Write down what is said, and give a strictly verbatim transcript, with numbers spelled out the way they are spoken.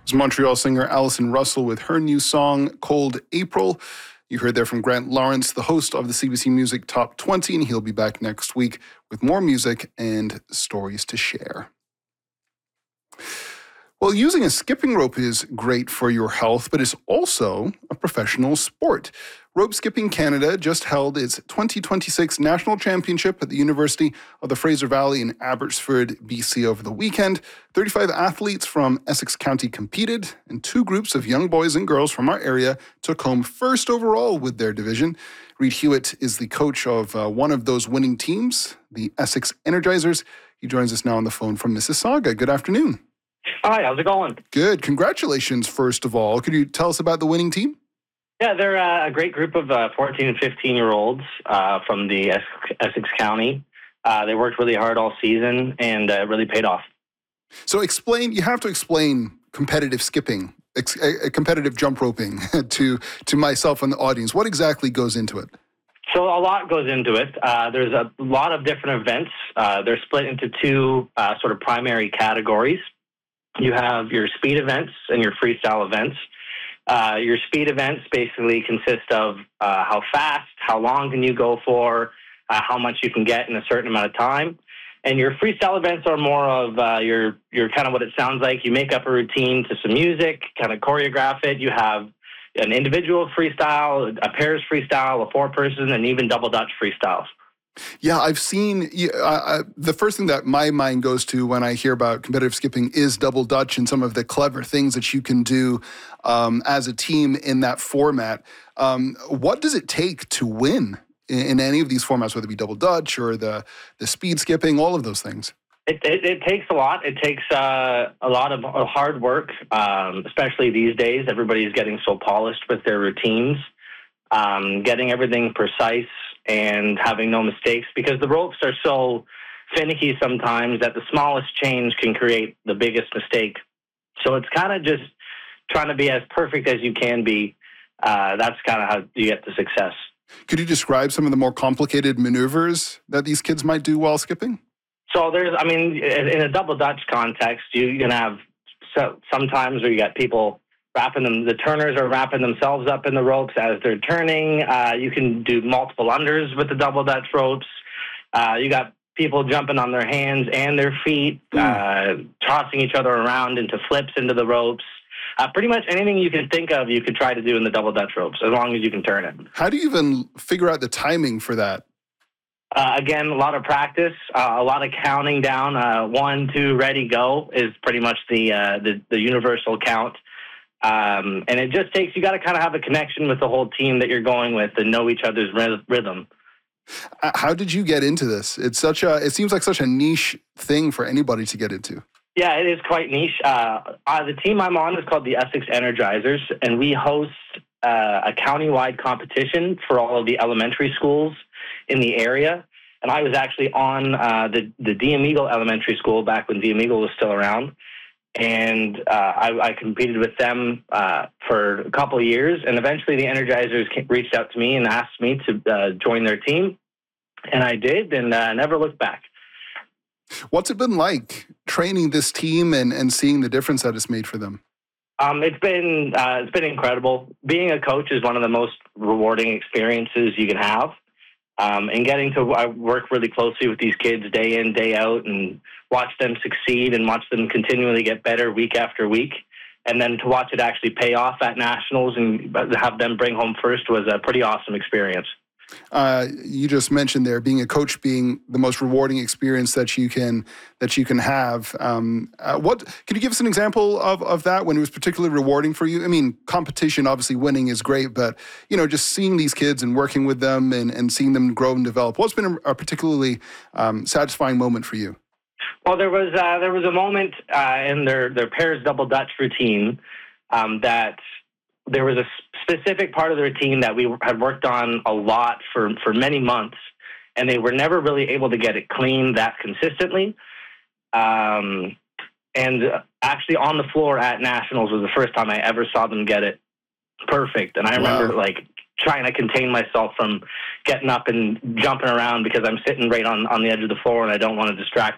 was Montreal singer Allison Russell with her new song, Cold April. You heard there from Grant Lawrence, the host of the C B C Music Top twenty, and he'll be back next week with more music and stories to share. Well, using a skipping rope is great for your health, but it's also a professional sport. Rope Skipping Canada just held its twenty twenty-six National Championship at the University of the Fraser Valley in Abbotsford, B C over the weekend. thirty-five athletes from Essex County competed, and two groups of young boys and girls from our area took home first overall with their division. Reed Hewitt is the coach of uh, one of those winning teams, the Essex Energizers. He joins us now on the phone from Mississauga. Good afternoon. Hi, how's it going? Good. Congratulations, first of all. Could you tell us about the winning team? Yeah, they're uh, a great group of uh, fourteen and fifteen-year-olds uh, from the es- Essex County. Uh, they worked really hard all season, and uh, really paid off. So explain, you have to explain competitive skipping, ex- uh, competitive jump roping to, to myself and the audience. What exactly goes into it? So a lot goes into it. Uh, there's a lot of different events. Uh, they're split into two uh, sort of primary categories. You have your speed events and your freestyle events. Uh, your speed events basically consist of uh, how fast, how long can you go for, uh, how much you can get in a certain amount of time. And your freestyle events are more of uh, your, your kind of what it sounds like. You make up a routine to some music, kind of choreograph it. You have an individual freestyle, a pairs freestyle, a four-person, and even double Dutch freestyles. Yeah, I've seen, uh, uh, the first thing that my mind goes to when I hear about competitive skipping is double Dutch and some of the clever things that you can do um, as a team in that format. Um, what does it take to win in, in any of these formats, whether it be double Dutch or the, the speed skipping, all of those things? It, it, it takes a lot. It takes uh, a lot of hard work, um, especially these days. Everybody's getting so polished with their routines, um, getting everything precise and having no mistakes, because the ropes are so finicky sometimes that the smallest change can create the biggest mistake. So it's kind of just trying to be as perfect as you can be. Uh, that's kind of how you get to success. Could you describe some of the more complicated maneuvers that these kids might do while skipping? So there's, I mean, in a double Dutch context, you can have so, sometimes where you got people wrapping them, the turners are wrapping themselves up in the ropes as they're turning. Uh, you can do multiple unders with the double Dutch ropes. Uh, you got people jumping on their hands and their feet, mm. uh, tossing each other around into flips into the ropes. Uh, pretty much anything you can think of, you could try to do in the double Dutch ropes, as long as you can turn it. How do you even figure out the timing for that? Uh, again, a lot of practice, uh, a lot of counting down. Uh, one, two, ready, go is pretty much the uh, the, the universal count. Um, and it just takes, you got to kind of have a connection with the whole team that you're going with and know each other's rhythm. How did you get into this? It's such a, it seems like such a niche thing for anybody to get into. Yeah, it is quite niche. Uh, uh, the team I'm on is called the Essex Energizers, and we host uh, a county-wide competition for all of the elementary schools in the area. And I was actually on uh, the, the Diem Eagle Elementary School back when Diem Eagle was still around. And uh, I, I competed with them uh, for a couple of years, and eventually the Energizers came, reached out to me and asked me to uh, join their team, and I did, and uh, never looked back. What's it been like training this team and, and seeing the difference that it's made for them? Um, it's been uh, it's been incredible. Being a coach is one of the most rewarding experiences you can have. Um, and getting to I work really closely with these kids day in, day out, and watch them succeed and watch them continually get better week after week. And then to watch it actually pay off at nationals and have them bring home first was a pretty awesome experience. Uh, you just mentioned there being a coach being the most rewarding experience that you can that you can have. Um, uh, what can you give us an example of, of that when it was particularly rewarding for you? I mean, competition, obviously winning is great, but you know, just seeing these kids and working with them and, and seeing them grow and develop. What's been a, a particularly um, satisfying moment for you? Well, there was uh, there was a moment uh, in their their pairs double Dutch routine um, that. There was a specific part of the routine that we had worked on a lot for, for many months, and they were never really able to get it clean that consistently. Um, and actually on the floor at Nationals was the first time I ever saw them get it perfect. And I remember Wow. like trying to contain myself from getting up and jumping around because I'm sitting right on, on the edge of the floor and I don't want to distract